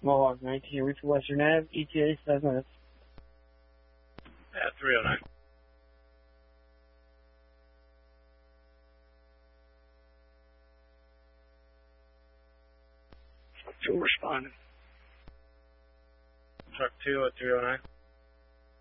Mohawk 19, reach for Western Ave, ETA 5 minutes. Yeah, 309. Fuel responding. Truck 2 at 309.